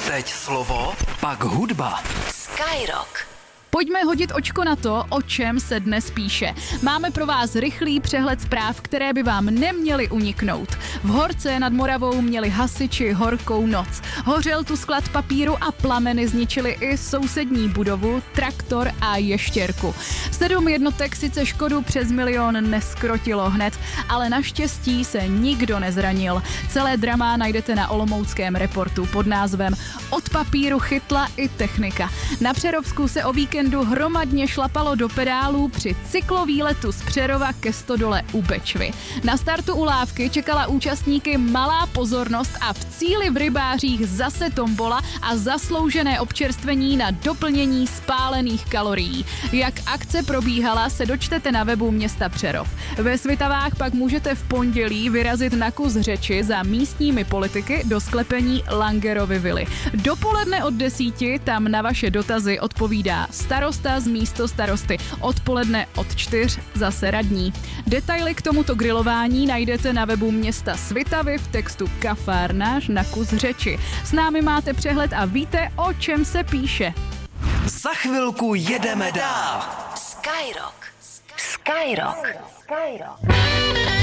Teď slovo, pak hudba. Skyrock. Pojďme hodit očko na to, o čem se dnes píše. Máme pro vás rychlý přehled zpráv, které by vám neměly uniknout. V Horce nad Moravou měli hasiči horkou noc. Hořel tu sklad papíru a plameny zničily i sousední budovu, traktor a ještěrku. 7 jednotek sice škodu přes 1 milion neskrotilo hned, ale naštěstí se nikdo nezranil. Celé drama najdete na olomouckém Reportu pod názvem Od papíru chytla i technika. Na Přerovsku se o víkendu hromadně šlapalo do pedálů při cyklovýletu z Přerova ke Stodole u Bečvy. Na startu u lávky čekala účastníky malá pozornost a v cíli v Rybářích zase tombola a zasloužené občerstvení na doplnění spálených kalorií. Jak akce probíhala, se dočtete na webu města Přerov. Ve Svitavách pak můžete v pondělí vyrazit na kus řeči za místními politiky do sklepení Langerovy vily. Dopoledne od 10 tam na vaše dotazy odpovídá starosta z místo starosty. Odpoledne od 4 zase radní. Detaily k tomuto grilování najdete na webu města Svitavy v textu Kafárnář na kus řeči. S námi máte přehled a víte, o čem se píše. Za chvilku jedeme dál. Skyrock.